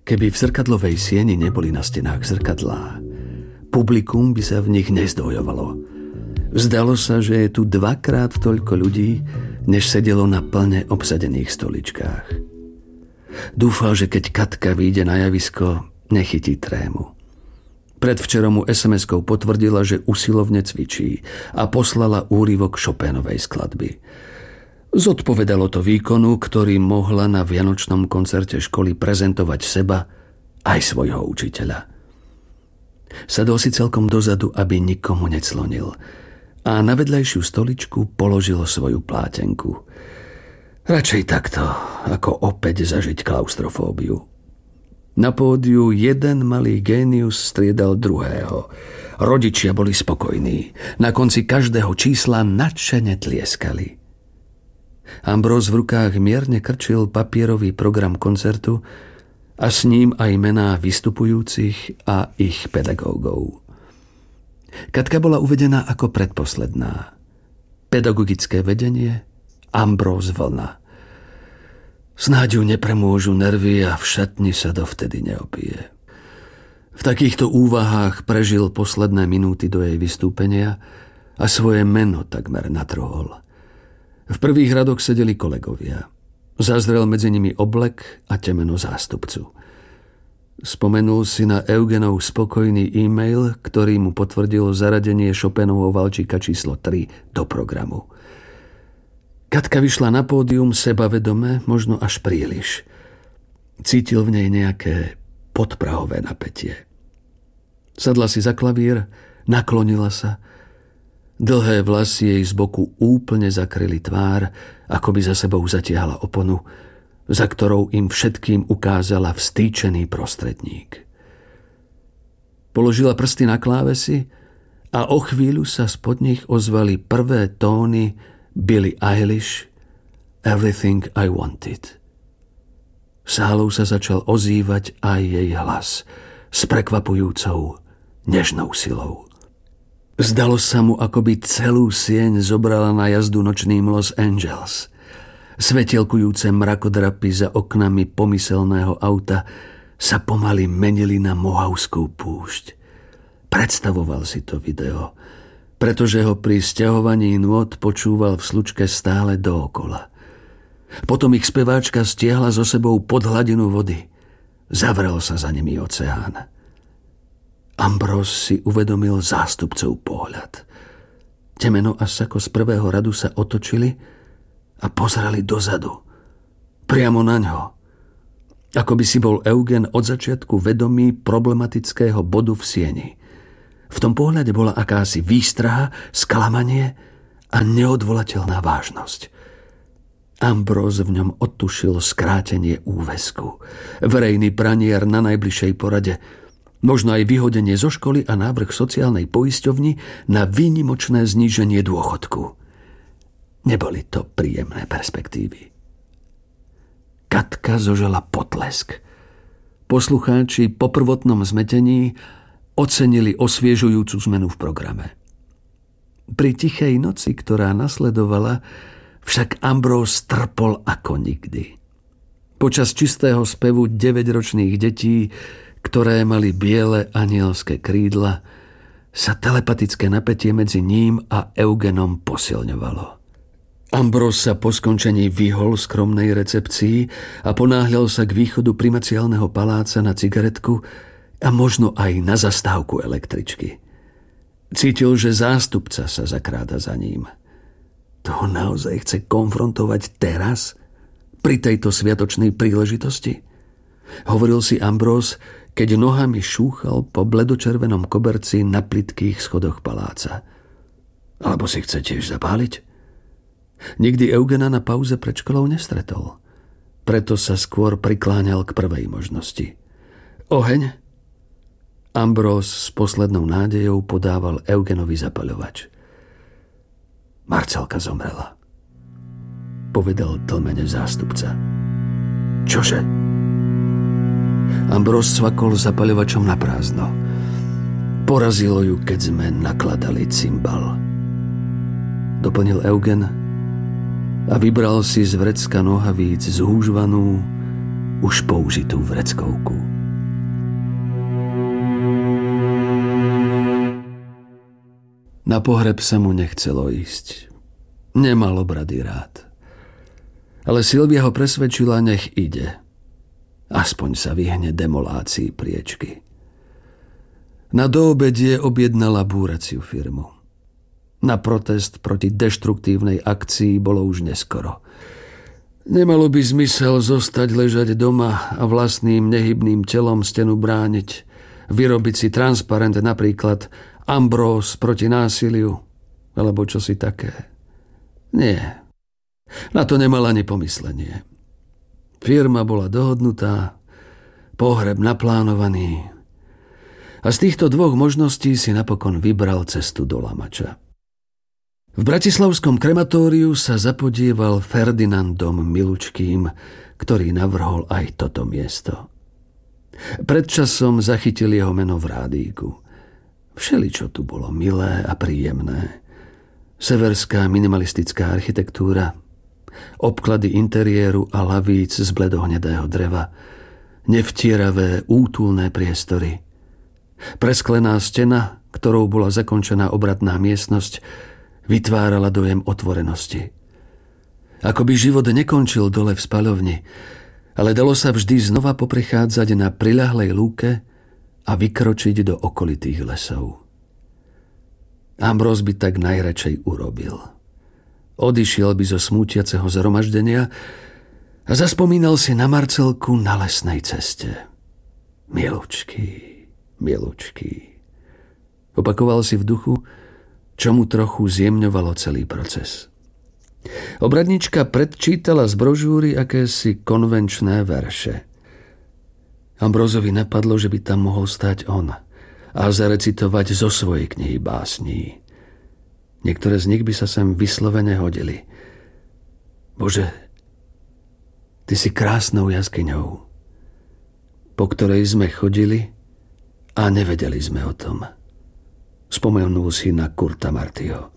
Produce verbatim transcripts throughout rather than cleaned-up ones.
Keby v zrkadlovej sieni neboli na stenách zrkadlá, publikum by sa v nich nezdvojovalo. Zdalo sa, že je tu dvakrát toľko ľudí, než sedelo na plne obsadených stoličkách. Dúfal, že keď Katka vyjde na javisko, nechytí trému. Predvčerom mu es em eskou potvrdila, že usilovne cvičí a poslala úryvok Chopínovej skladby. Zodpovedalo to výkonu, ktorý mohla na vianočnom koncerte školy prezentovať seba aj svojho učiteľa. Sadol si celkom dozadu, aby nikomu neclonil, a na vedľajšiu stoličku položil svoju plátenku. Radšej takto, ako opäť zažiť klaustrofóbiu. Na pódiu jeden malý génius striedal druhého. Rodičia boli spokojní. Na konci každého čísla nadšene tlieskali. Ambrós v rukách mierne krčil papierový program koncertu a s ním aj mená vystupujúcich a ich pedagógov. Katka bola uvedená ako predposledná. Pedagogické vedenie Ambrós Vlna. Snáď ju nepremôžu nervy a v šatni sa dovtedy neopije. V takýchto úvahách prežil posledné minúty do jej vystúpenia a svoje meno takmer natrhol. V prvých radoch sedeli kolegovia. Zazrel medzi nimi oblek a temeno zástupcu. Spomenul si na Eugenov spokojný e-mail, ktorý mu potvrdil zaradenie Chopínovho valčíka číslo tri do programu. Katka vyšla na pódium sebavedome, možno až príliš. Cítil v nej nejaké podprahové napätie. Sadla si za klavír, naklonila sa. Dlhé vlasy jej z boku úplne zakryli tvár, ako by za sebou zatiahla oponu, za ktorou im všetkým ukázala vstýčený prostredník. Položila prsty na klávesy a o chvíľu sa spod nich ozvali prvé tóny Billie Eilish Everything I Wanted. Sálou sa začal ozývať aj jej hlas s prekvapujúcou, nežnou silou. Zdalo sa mu, ako by celú sieň zobrala na jazdu nočným Los Angeles. Svetielkujúce mrakodrapy za oknami pomyselného auta sa pomaly menili na Mohavskú púšť. Predstavoval si to video, pretože ho pri sťahovaní nôt počúval v slučke stále dookola. Potom ich speváčka stiahla so sebou pod hladinu vody. Zavrel sa za nimi oceán. Ambrós si uvedomil zástupcov pohľad. Temeno a Sako z prvého radu sa otočili a pozerali dozadu, priamo na ňo. Ako by si bol Eugen od začiatku vedomý problematického bodu v sieni. V tom pohľade bola akási výstraha, sklamanie a neodvolateľná vážnosť. Ambrós v ňom odtušil skrátenie úväzku, verejný pranier na najbližšej porade, možno aj vyhodenie zo školy a návrh sociálnej poisťovni na výnimočné zníženie dôchodku. Neboli to príjemné perspektívy. Katka zožala potlesk. Poslucháči po prvotnom zmetení ocenili osviežujúcu zmenu v programe. Pri tichej noci, ktorá nasledovala, však Ambrós trpol ako nikdy. Počas čistého spevu deväťročných detí, ktoré mali biele anielské krídla, sa telepatické napätie medzi ním a Eugenom posilňovalo. Ambrós sa po skončení vyhol skromnej recepcii a ponáhľal sa k východu primaciálneho paláca na cigaretku a možno aj na zastávku električky. Cítil, že zástupca sa zakráda za ním. To ho naozaj chce konfrontovať teraz, pri tejto sviatočnej príležitosti? Hovoril si Ambrós, keď nohami šúchal po bledočervenom koberci na plytkých schodoch paláca. Alebo si chce tiež zapáliť? Nikdy Eugena na pauze pred školou nestretol. Preto sa skôr prikláňal k prvej možnosti. Oheň? Ambrós s poslednou nádejou podával Eugenovi zapaľovač. Marcelka zomrela, povedal tlmene zástupca. Čože? Ambrós cvakol zapaľovačom na prázdno. Porazilo ju, keď sme nakladali cymbal. Doplnil Eugen a vybral si z vrecka nohavíc zhúžvanú, už použitú vreckovku. Na pohreb sa mu nechcelo ísť. Nemal obrady rád. Ale Silvia ho presvedčila, nech ide. Aspoň sa vyhne demolácii priečky. Na doobedie objednala búraciu firmu. Na protest proti deštruktívnej akcii bolo už neskoro. Nemalo by zmysel zostať ležať doma a vlastným nehybným telom stenu brániť, vyrobiť si transparent, napríklad Ambrós proti násiliu, alebo čosi také. Nie. Na to nemal ani pomyslenie. Firma bola dohodnutá, pohreb naplánovaný a z týchto dvoch možností si napokon vybral cestu do Lamača. V bratislavskom krematóriu sa zapodieval Ferdinandom Milučkým, ktorý navrhol aj toto miesto. Predčasom zachytil jeho meno v rádíku. Všeličo tu bolo milé a príjemné. Severská minimalistická architektúra, obklady interiéru a lavíc z bledohnedého dreva, nevtieravé útulné priestory. Presklená stena, ktorou bola zakončená obradná miestnosť, vytvárala dojem otvorenosti. Ako by život nekončil dole v spaľovni, ale dalo sa vždy znova poprechádzať na priľahlej lúke a vykročiť do okolitých lesov. Ambrós by tak najradšej urobil. Odišiel by zo smútiaceho zhromaždenia a zaspomínal si na Marcelku na lesnej ceste. Milučký, milučký. Opakoval si v duchu, čo mu trochu zjemňovalo celý proces. Obradnička predčítala z brožúry akési konvenčné verše. Ambrózovi napadlo, že by tam mohol stáť on a zarecitovať zo svojej knihy básní. Niektoré z nich by sa sem vyslovene hodili. Bože, ty si krásnou jaskyňou, po ktorej sme chodili a nevedeli sme o tom. Spomenul si na Kurta Martyho.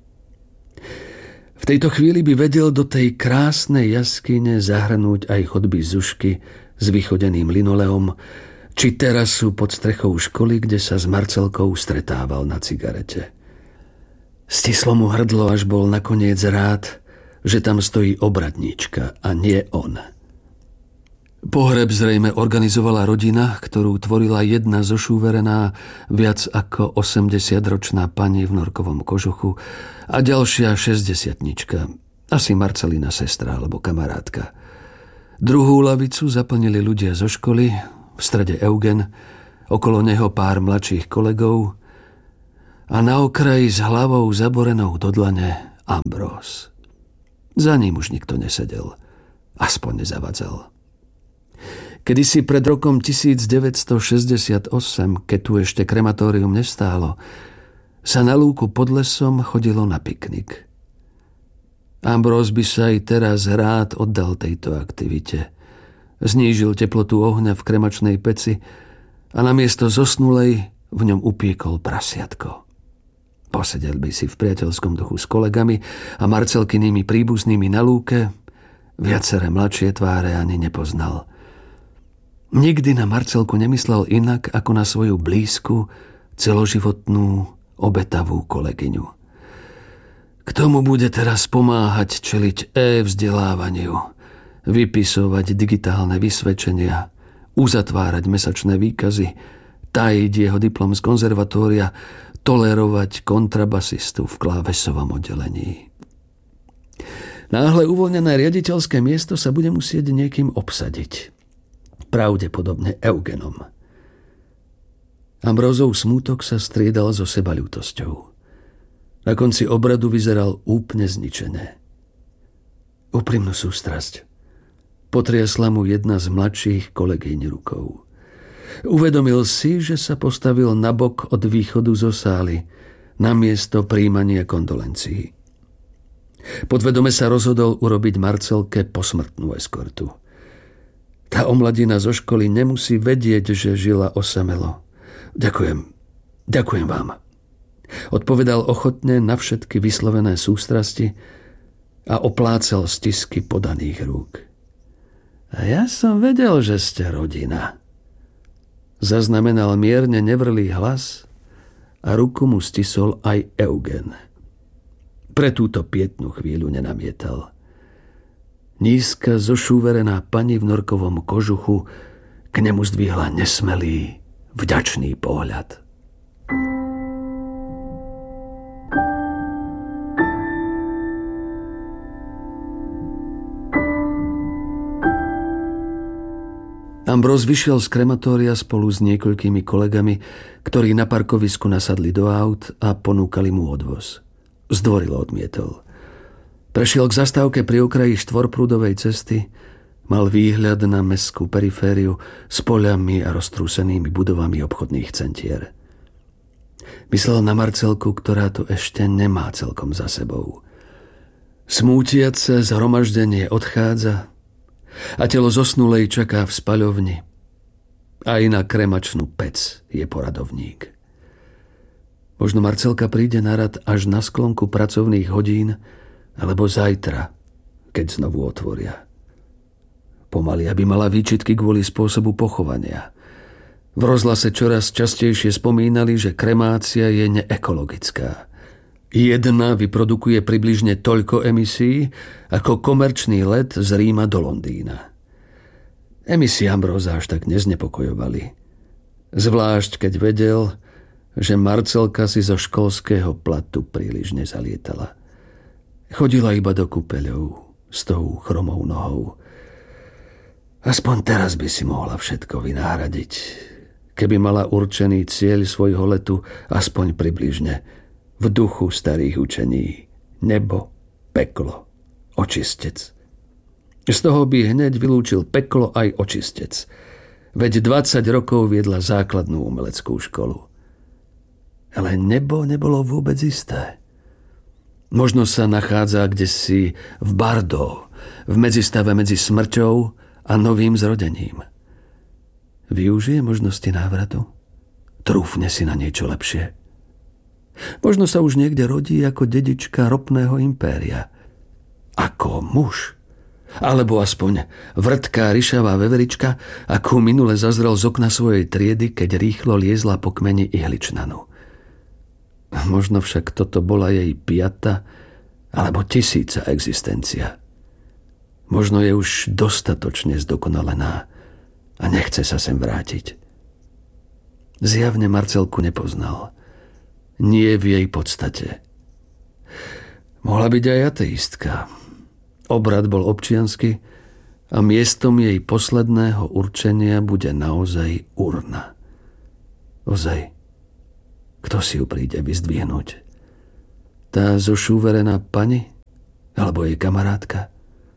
V tejto chvíli by vedel do tej krásnej jaskyne zahrnúť aj chodby Zušky s vychodeným linoleom, či terasu pod strechou školy, kde sa s Marcelkou stretával na cigarete. Stislo mu hrdlo, až bol nakoniec rád, že tam stojí obradníčka a nie on. Pohreb zrejme organizovala rodina, ktorú tvorila jedna zošúverená, viac ako osemdesiatročná pani v norkovom kožuchu a ďalšia šesťdesiatnička, asi Marcelina sestra alebo kamarátka. Druhú lavicu zaplnili ľudia zo školy, v strede Eugen, okolo neho pár mladších kolegov a na okraji s hlavou zaborenou do dlane Ambrós. Za ním už nikto nesedel, aspoň nezavadzal. Kedysi pred rokom devätnásťstošesťdesiatosem, keď tu ešte krematórium nestálo, sa na lúku pod lesom chodilo na piknik. Ambrós by sa aj teraz rád oddal tejto aktivite. Znížil teplotu ohňa v kremačnej peci a namiesto zosnulej v ňom upiekol prasiatko. Posedel by si v priateľskom duchu s kolegami a Marcelkynými príbuznými na lúke, viaceré mladšie tváre ani nepoznal. Nikdy na Marcelku nemyslel inak ako na svoju blízku, celoživotnú, obetavú kolegyňu. K tomu bude teraz pomáhať čeliť e-vzdelávaniu, vypisovať digitálne vysvedčenia, uzatvárať mesačné výkazy, tajiť jeho diplom z konzervatória, tolerovať kontrabasistu v klávesovom oddelení. Náhle uvoľnené riaditeľské miesto sa bude musieť niekým obsadiť. Pravdepodobne Eugenom. Ambrózov smútok sa striedal so sebaľútosťou. Na konci obradu vyzeral úplne zničené. Úprimnú sústrasť potriasla mu jedna z mladších kolegyň rukou. Uvedomil si, že sa postavil nabok od východu zo sály na miesto prijímania kondolencií. Podvedome sa rozhodol urobiť Marcelke posmrtnú eskortu. Tá omladina zo školy nemusí vedieť, že žila osamelo. Ďakujem. Ďakujem vám. Odpovedal ochotne na všetky vyslovené sústrasti a oplácal stisky podaných rúk. A ja som vedel, že ste rodina. Zaznamenal mierne nevrlý hlas a ruku mu stisol aj Eugen. Pre túto pietnú chvíľu nenamietal. Nízka zošúverená pani v norkovom kožuchu k nemu zdvihla nesmelý, vďačný pohľad. Ambrós vyšiel z krematória spolu s niekoľkými kolegami, ktorí na parkovisku nasadli do aut a ponúkali mu odvoz. Zdvorilo odmietol. Prešiel k zastávke pri okraji štvorprúdovej cesty, mal výhľad na mestskú perifériu s poľami a roztrúsenými budovami obchodných centier. Myslel na Marcelku, ktorá to ešte nemá celkom za sebou. Smútiace zhromaždenie odchádza a telo zosnulej čaká v spaľovni. Aj na kremačnú pec je poradovník. Možno Marcelka príde na rad až na sklonku pracovných hodín alebo zajtra, keď znovu otvoria. Pomaly, aby mala výčitky kvôli spôsobu pochovania. V rozhlase čoraz častejšie spomínali, že kremácia je neekologická. Jedna vyprodukuje približne toľko emisí, ako komerčný let z Ríma do Londýna. Emisie Ambróza až tak neznepokojovali. Zvlášť, keď vedel, že Marcelka si zo školského platu príliš nezalietala. Chodila iba do kúpeľov s tou chromou nohou. Aspoň teraz by si mohla všetko vynáhradiť, keby mala určený cieľ svojho letu aspoň približne v duchu starých učení. Nebo, peklo, očistec. Z toho by hneď vylúčil peklo aj očistec. Veď dvadsať rokov viedla základnú umeleckú školu. Ale nebo nebolo vôbec isté. Možno sa nachádza kdesi v Bardo, v medzistave medzi smrťou a novým zrodením. Využije možnosti návratu? Trúfne si na niečo lepšie. Možno sa už niekde rodí ako dedička ropného impéria. Ako muž. Alebo aspoň vrtká ryšavá veverička, akú minule zazrel z okna svojej triedy, keď rýchlo liezla po kmeni ihličnanu. Možno však toto bola jej piata alebo tisíca existencia. Možno je už dostatočne zdokonalená a nechce sa sem vrátiť. Zjavne Marcelku nepoznal. Nie v jej podstate. Mohla byť aj ateistka. Obrad bol občiansky a miestom jej posledného určenia bude naozaj urna. Ozaj, kto si ju príde vyzdvihnúť? Tá zošúverená pani? Alebo jej kamarátka?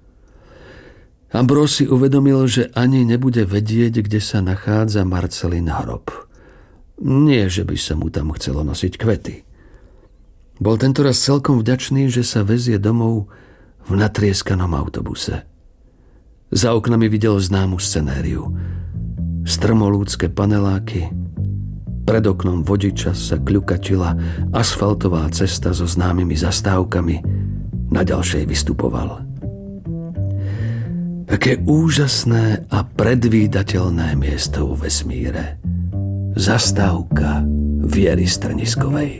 Ambrós si uvedomil, že ani nebude vedieť, kde sa nachádza Marcelin hrob. Nie, že by sa mu tam chcelo nosiť kvety. Bol tentoraz celkom vďačný, že sa vezie domov v natrieskanom autobuse. Za oknami videl známu scenériu. Strmolúdske paneláky. Pred oknom vodiča sa kľukačila asfaltová cesta so známymi zastávkami. Na ďalšej vystupoval. Aké úžasné a predvídateľné miesto vo vesmíre. Zastávka Viery Strniskovej.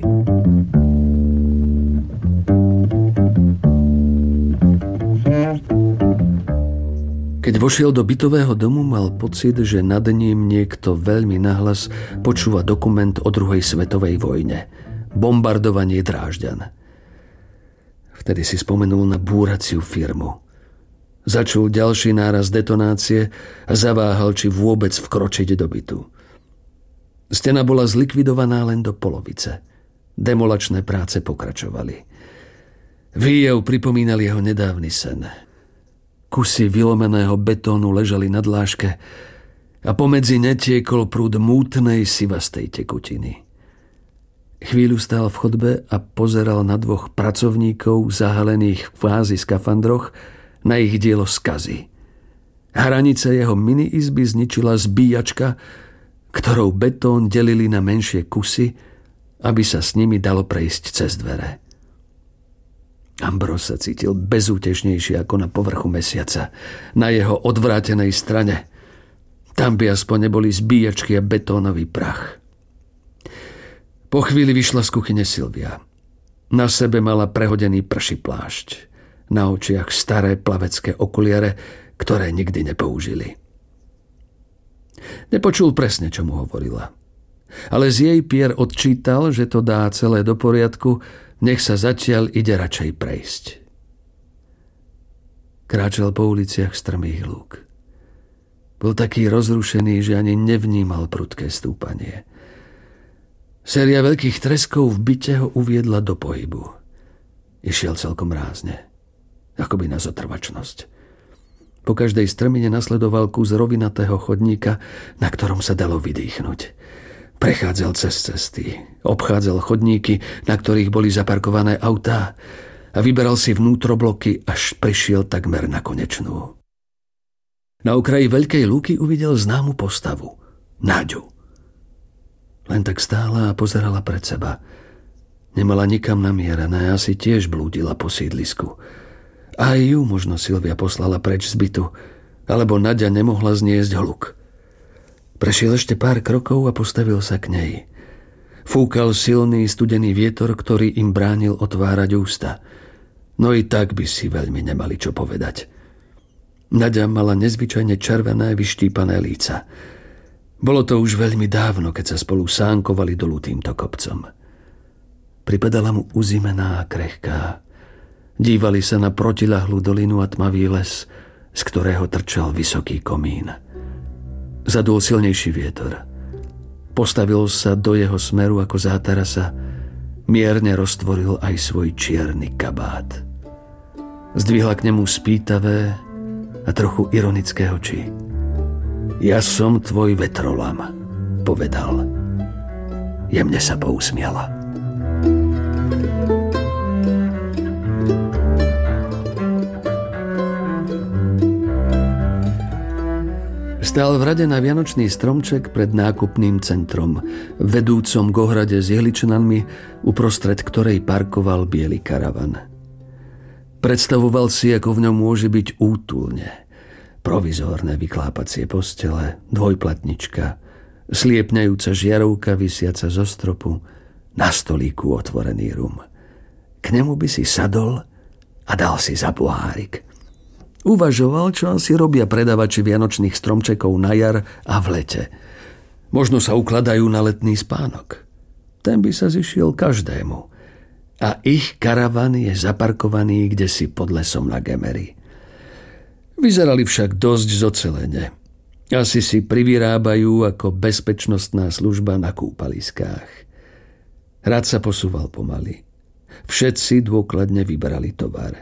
Keď vošiel do bytového domu, mal pocit, že nad ním niekto veľmi nahlas počúva dokument o druhej svetovej vojne. Bombardovanie Drážďan. Vtedy si spomenul na búraciu firmu. Začul ďalší náraz detonácie a zaváhal, či vôbec vkročiť do bytu. Stena bola zlikvidovaná len do polovice. Demolačné práce pokračovali. Výjev pripomínal jeho nedávny sen. Kusy vylomeného betónu ležali na dláške a pomedzi ne tiekol prúd mútnej sivastej tekutiny. Chvíľu stál v chodbe a pozeral na dvoch pracovníkov zahalených v kvázi skafandroch na ich dielo skazy. Hranice jeho mini-izby zničila zbíjačka, ktorou betón delili na menšie kusy, aby sa s nimi dalo prejsť cez dvere. Ambrós sa cítil bezútešnejšie ako na povrchu mesiaca, na jeho odvrátenej strane. Tam by aspoň neboli zbíjačky a betónový prach. Po chvíli vyšla z kuchyne Silvia. Na sebe mala prehodený prší plášť. Na očiach staré plavecké okuliare, ktoré nikdy nepoužili. Nepočul presne, čo mu hovorila. Ale z jej pier odčítal, že to dá celé do poriadku, nech sa zatiaľ ide radšej prejsť. Kráčal po uliciach strmých lúk. Bol taký rozrušený, že ani nevnímal prudké stúpanie. Séria veľkých treskov v byte ho uviedla do pohybu. Išiel celkom rázne, akoby na zotrvačnosť. Po každej strmine nasledoval kus rovinatého chodníka, na ktorom sa dalo vydýchnuť. Prechádzal cez cesty, obchádzal chodníky, na ktorých boli zaparkované autá a vyberal si vnútrobloky, až prišiel takmer na konečnú. Na okraji veľkej lúky uvidel známu postavu, Náďu. Len tak stála a pozerala pred seba. Nemala nikam namierené, asi tiež blúdila po sídlisku. Aj ju možno Silvia poslala preč z bytu, alebo Naďa nemohla zniesť hluk. Prešiel ešte pár krokov a postavil sa k nej. Fúkal silný studený vietor, ktorý im bránil otvárať ústa. No i tak by si veľmi nemali čo povedať. Naďa mala nezvyčajne červené, vyštípané líca. Bolo to už veľmi dávno, keď sa spolu sánkovali dolu týmto kopcom. Pripadala mu uzimená a krehká. Dívali sa na protiľahlú dolinu a tmavý les, z ktorého trčal vysoký komín. Zadul silnejší vietor. Postavil sa do jeho smeru ako zátarasa, mierne roztvoril aj svoj čierny kabát. Zdvihla k nemu spýtavé a trochu ironické oči. Ja som tvoj vetrolam, povedal. Jemne sa pousmiala. Stál v rade na vianočný stromček pred nákupným centrom, vedúcom k ohrade s jehličnanmi, uprostred ktorej parkoval biely karavan. Predstavoval si, ako v ňom môže byť útulne. Provizórne vyklápacie postele, dvojplatnička, sliepňajúca žiarovka visiaca zo stropu, na stolíku otvorený rum. K nemu by si sadol a dal si za pohárik. Uvažoval, čo asi robia predavači vianočných stromčekov na jar a v lete. Možno sa ukladajú na letný spánok. Ten by sa zišiel každému. A ich karavan je zaparkovaný kdesi pod lesom na Gemery. Vyzerali však dosť zocelene. Asi si privyrábajú ako bezpečnostná služba na kúpaliskách. Rad sa posúval pomaly. Všetci dôkladne vyberali tovar.